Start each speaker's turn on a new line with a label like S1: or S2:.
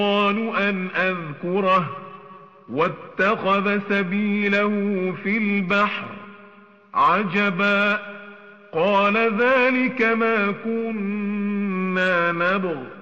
S1: أن أذكره واتخذ سبيله في البحر عجبا قال ذلك ما كنا نبغ